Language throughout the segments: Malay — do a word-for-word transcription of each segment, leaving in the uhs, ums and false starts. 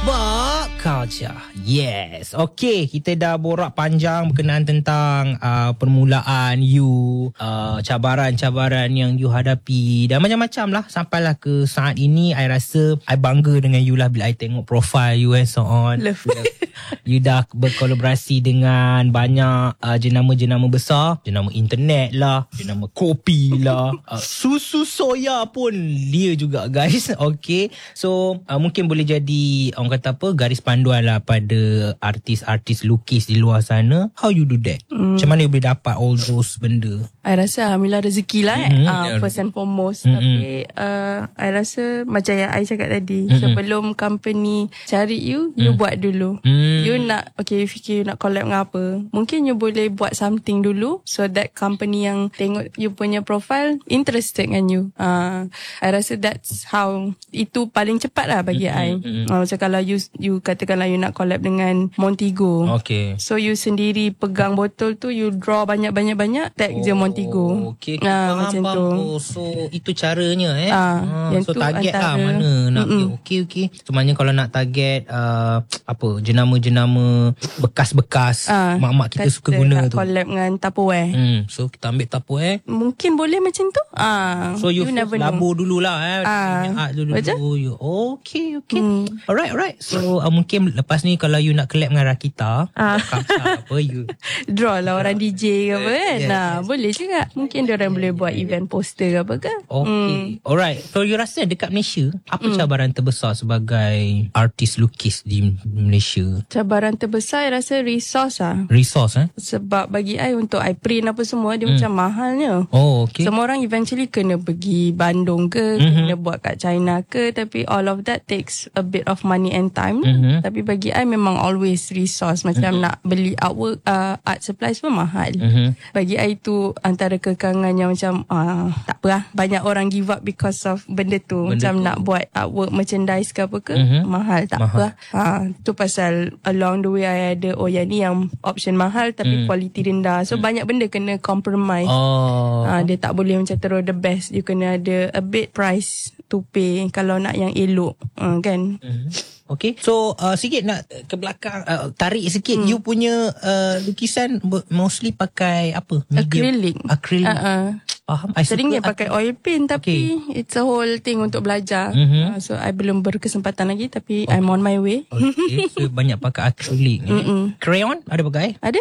Pop Culture. Yes. Okay, kita dah borak panjang berkenaan tentang uh, permulaan you, uh, cabaran-cabaran yang you hadapi dan macam-macam lah sampailah ke saat ini. I rasa I bangga dengan you lah bila I tengok profile you and so on. Love. You dah berkolaborasi dengan banyak uh, jenama-jenama besar, jenama internet lah, jenama kopi lah, uh, susu soya pun dia juga guys. Okay, so uh, mungkin boleh jadi orang kata apa, garis panduan lah pada artis-artis lukis di luar sana. How you do that? Mm. Macam mana you boleh dapat all those benda? I rasa alhamdulillah rezeki lah eh. Mm-hmm. Uh, first and foremost. Mm-hmm. Tapi uh, I rasa macam yang I cakap tadi, mm-hmm. sebelum company cari you, you mm. buat dulu. Mm. You nak, okay, you fikir you nak collab dengan apa, mungkin you boleh buat something dulu so that company yang tengok you punya profile interested dengan you. Uh, I rasa that's how, itu paling cepat lah bagi mm-hmm. I. Mm-hmm. Uh, macam kalau you, you katakanlah you nak collab dengan Montego. Okay. So you sendiri pegang botol tu, you draw banyak-banyak-banyak, tag je oh, Montego. Okay. Uh, macam tu. Oh, so itu caranya eh. Uh, uh, so target antara, lah mana nak. Okay, okay. So maknanya kalau nak target uh, apa, jenama-jenama bekas-bekas uh, mak-mak kita suka guna nak tu. Collab dengan Tupperware. Hmm, so kita ambil Tupperware. Mungkin boleh macam tu. Ah, so you, you never labur dululah eh. Ah, dulu dulu. Okay, okay. Hmm. Alright, alright. So uh, mungkin lepas ni kalau you nak collab dengan Rakita, ah. apa you draw lah orang D J ke apa kan. Yeah, nah, yes. Boleh juga. Mungkin dia orang boleh buat event poster ke apa ke. Okay. Hmm. Alright. So you rasa dekat Malaysia, apa hmm. cabaran terbesar sebagai artis lukis di Malaysia? Cabaran terbesar I rasa resource lah. Resource eh? Sebab bagi I untuk I print apa semua, dia hmm. macam mahalnya. Oh, okay. Semua orang eventually kena pergi Bandung ke, mm-hmm. kena buat kat China ke, tapi all of that takes a bit of money and time. Mm-hmm. Tapi bagi I memang always resource. Macam mm-hmm. nak beli artwork, uh, art supplies pun mahal. Mm-hmm. Bagi I tu antara kekangan yang macam uh, tak apa lah. Banyak orang give up because of benda tu. Benda macam tu. Nak buat artwork merchandise ke apa ke, mm-hmm. mahal. Tak mahal. Apa lah. Uh, tu pasal along the way I ada, oh yang ni yang option mahal tapi mm. quality rendah. So mm. banyak benda kena compromise. Oh. Uh, dia tak boleh macam terus the best. You kena ada a bit price to pay kalau nak yang elok, uh, kan. Mm. Okay. So uh, sikit nak ke belakang, uh, tarik sikit. Hmm. You punya uh, lukisan mostly pakai apa? Acrylic. Acrylic. Uh-uh. Faham. I Seringnya pakai oil paint, tapi okay. it's a whole thing untuk belajar. Mm-hmm. Uh, so I belum berkesempatan lagi, tapi okay. I'm on my way. Okay. So banyak pakai acrylic. eh? Crayon ada pakai? Ada.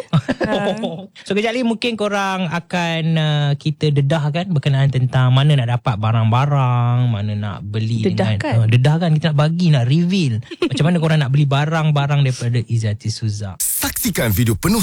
uh. So kejap lagi mungkin korang akan uh, kita dedah kan berkenaan tentang mana nak dapat barang-barang, mana nak beli. Dedah dengan, kan? Uh, dedah kan, kita nak bagi, nak reveal. Macam mana korang nak beli barang-barang daripada Izzati Suzak. Saksikan video penuh